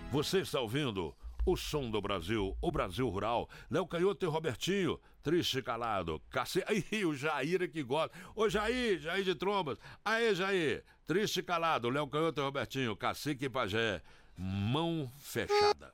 Você está ouvindo o som do Brasil, o Brasil Rural. Léo Canhoto e Robertinho, triste e calado. Aí o Jair é que gosta. Ô Jair de Trombas. Aí Jair, triste e calado. Léo Canhoto e Robertinho, Cacique e Pajé. Mão fechada.